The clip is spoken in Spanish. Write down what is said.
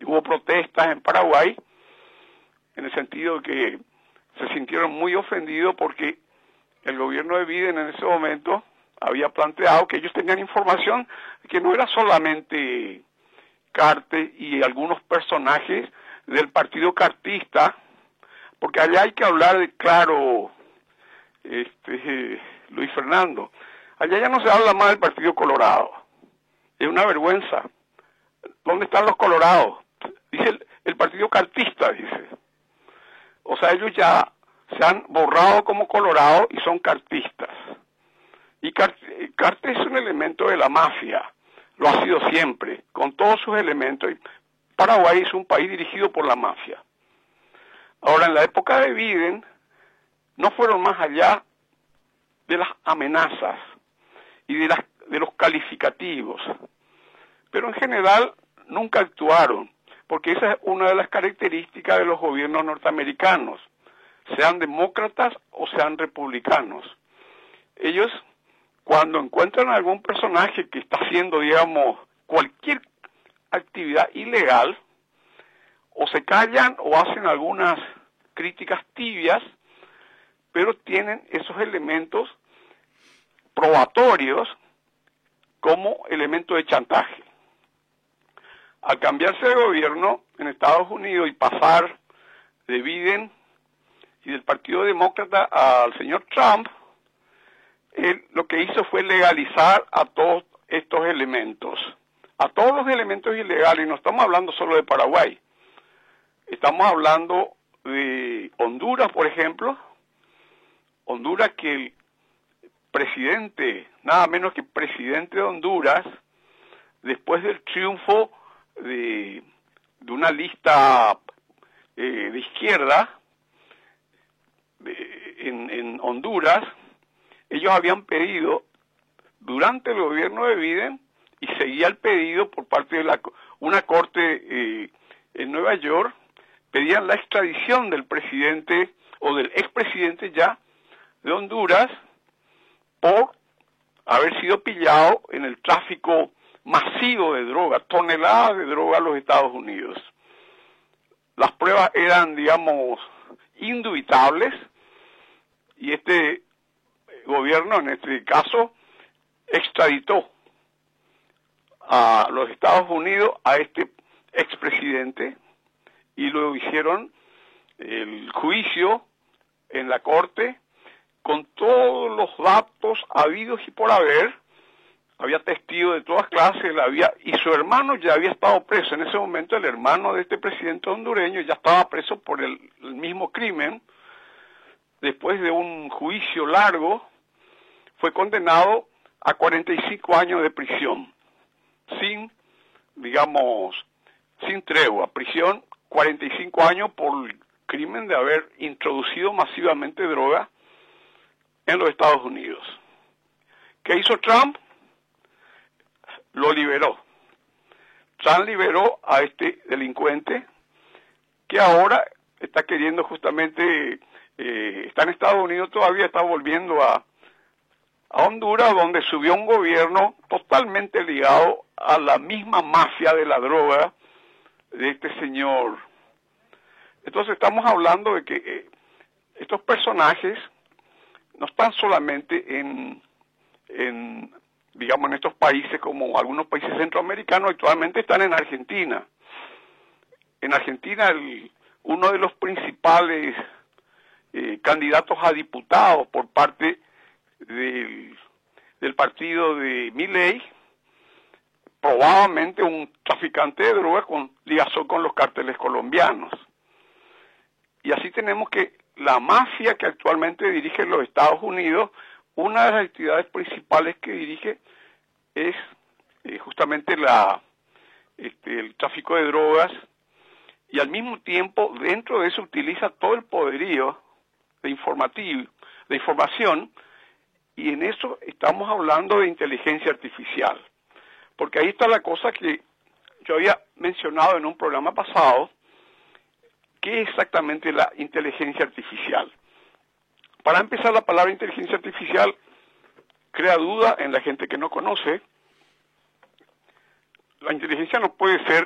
hubo protestas en Paraguay, en el sentido de que se sintieron muy ofendidos porque el gobierno de Biden en ese momento había planteado que ellos tenían información que no era solamente Carter y algunos personajes del partido cartista, porque allá hay que hablar de claro, Luis Fernando, allá ya no se habla más del Partido Colorado, es una vergüenza. ¿Dónde están los colorados? Dice el partido cartista, dice. O sea, ellos ya se han borrado como colorados y son cartistas. Y Carter es un elemento de la mafia, lo ha sido siempre, con todos sus elementos. Y Paraguay es un país dirigido por la mafia. Ahora, en la época de Biden, no fueron más allá de las amenazas y de los calificativos, pero en general nunca actuaron, porque esa es una de las características de los gobiernos norteamericanos, sean demócratas o sean republicanos. Ellos, cuando encuentran algún personaje que está haciendo, digamos, cualquier actividad ilegal, o se callan o hacen algunas críticas tibias, pero tienen esos elementos probatorios como elemento de chantaje. Al cambiarse de gobierno en Estados Unidos y pasar de Biden y del Partido Demócrata al señor Trump, él lo que hizo fue legalizar a todos estos elementos, a todos los elementos ilegales. No estamos hablando solo de Paraguay, estamos hablando de Honduras, por ejemplo. Honduras, que el presidente, nada menos que presidente de Honduras, después del triunfo de una lista de izquierda en Honduras, ellos habían pedido durante el gobierno de Biden, y seguía el pedido por parte de una corte en Nueva York, pedían la extradición del presidente o del expresidente ya de Honduras por haber sido pillado en el tráfico masivo de droga, toneladas de droga a los Estados Unidos. Las pruebas eran, digamos, indubitables, y este gobierno, en este caso, extraditó a los Estados Unidos a este expresidente, y luego hicieron el juicio en la corte con todos los datos habidos y por haber. Había testigos de todas clases, y su hermano ya había estado preso. En ese momento el hermano de este presidente hondureño ya estaba preso por el mismo crimen. Después de un juicio largo, fue condenado a 45 años de prisión, sin tregua. Prisión 45 años por el crimen de haber introducido masivamente droga en los Estados Unidos. ¿Qué hizo Trump? Lo liberó. Trump liberó a este delincuente que ahora está queriendo justamente, está en Estados Unidos todavía, está volviendo a Honduras, donde subió un gobierno totalmente ligado a la misma mafia de la droga de este señor. Entonces estamos hablando de que estos personajes no están solamente en estos países, como algunos países centroamericanos, actualmente están en Argentina. En Argentina, uno de los principales candidatos a diputados por parte del partido de Milei, probablemente un traficante de drogas con ligación con los cárteles colombianos. Y así tenemos que la mafia que actualmente dirige los Estados Unidos, una de las actividades principales que dirige es justamente el tráfico de drogas, y al mismo tiempo dentro de eso utiliza todo el poderío de información, y en eso estamos hablando de inteligencia artificial, porque ahí está la cosa que yo había mencionado en un programa pasado. ¿Qué es exactamente la inteligencia artificial? Para empezar, la palabra inteligencia artificial crea duda en la gente que no conoce. La inteligencia no puede ser